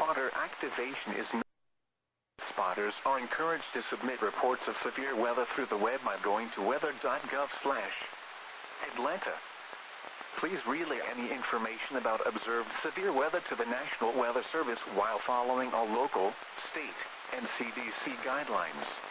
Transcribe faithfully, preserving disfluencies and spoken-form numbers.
spotter activation is not. Spotters are encouraged to submit reports of severe weather through the web by going to weather dot gov slash Atlanta. Please relay any information about observed severe weather to the National Weather Service while following all local, state, and C D C guidelines.